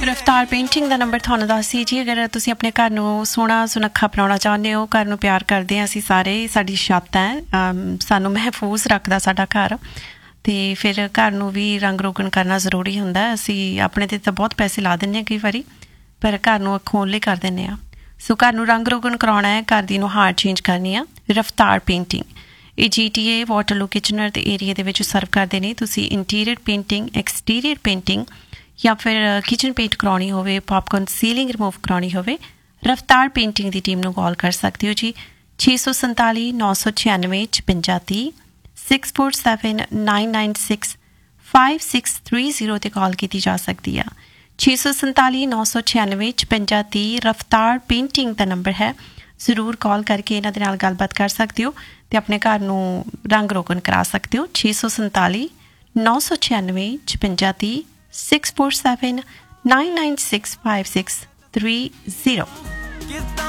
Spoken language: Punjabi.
ਰਫਤਾਰ ਪੇਂਟਿੰਗ ਦਾ ਨੰਬਰ ਤੁਹਾਨੂੰ ਦੱਸ ਸੀ ਜੀ। ਅਗਰ ਤੁਸੀਂ ਆਪਣੇ ਘਰ ਨੂੰ ਸੋਹਣਾ ਸੁਨੱਖਾ ਬਣਾਉਣਾ ਚਾਹੁੰਦੇ ਹੋ, ਘਰ ਨੂੰ ਪਿਆਰ ਕਰਦੇ ਹਾਂ ਅਸੀਂ ਸਾਰੇ, ਸਾਡੀ ਛੱਤ ਹੈ, ਸਾਨੂੰ ਮਹਿਫੂਜ਼ ਰੱਖਦਾ ਸਾਡਾ ਘਰ, ਅਤੇ ਫਿਰ ਘਰ ਨੂੰ ਵੀ ਰੰਗ ਰੋਗਨ ਕਰਨਾ ਜ਼ਰੂਰੀ ਹੁੰਦਾ। ਅਸੀਂ ਆਪਣੇ 'ਤੇ ਤਾਂ ਬਹੁਤ ਪੈਸੇ ਲਾ ਦਿੰਦੇ ਹਾਂ ਕਈ ਵਾਰੀ, ਪਰ ਘਰ ਨੂੰ ਅੱਖੋਂ ਓਹਲੇ ਕਰ ਦਿੰਦੇ ਹਾਂ। ਸੋ ਘਰ ਨੂੰ ਰੰਗ ਰੋਗਨ ਕਰਾਉਣਾ ਹੈ, ਘਰ ਦੀ ਨੁਹਾਰ ਚੇਂਜ ਕਰਨੀ ਆ, ਰਫਤਾਰ ਪੇਂਟਿੰਗ। ਇਹ GTA ਵਾਟਰਲੂ ਕਿਚਨਰ ਦੇ ਏਰੀਏ ਦੇ ਵਿੱਚ ਸਰਵ ਕਰਦੇ ਨੇ। ਤੁਸੀਂ ਇੰਟੀਰੀਅਰ ਪੇਂਟਿੰਗ, ਐਕਸਟੀਰੀਅਰ ਪੇਂਟਿੰਗ ਜਾਂ ਫਿਰ ਕਿਚਨ ਪੇਂਟ ਕਰਾਉਣੀ ਹੋਵੇ, ਪਾਪਕੋਰਨ ਸੀਲਿੰਗ ਰਿਮੂਵ ਕਰਾਉਣੀ ਹੋਵੇ, ਰਫਤਾਰ ਪੇਂਟਿੰਗ ਦੀ ਟੀਮ ਨੂੰ ਕਾਲ ਕਰ ਸਕਦੇ ਹੋ ਜੀ। 647 996 5630 647 996 5630 'ਤੇ ਕਾਲ ਕੀਤੀ ਜਾ ਸਕਦੀ ਆ। 647 996 5630 ਰਫਤਾਰ ਪੇਂਟਿੰਗ ਦਾ ਨੰਬਰ ਹੈ। ਜ਼ਰੂਰ ਕਾਲ ਕਰਕੇ ਇਹਨਾਂ ਦੇ ਨਾਲ ਗੱਲਬਾਤ ਕਰ ਸਕਦੇ ਹੋ ਅਤੇ ਆਪਣੇ ਘਰ ਨੂੰ ਰੰਗ ਰੋਗਨ ਕਰਾ ਸਕਦੇ ਹੋ। 647 996 5630 647 996 5630।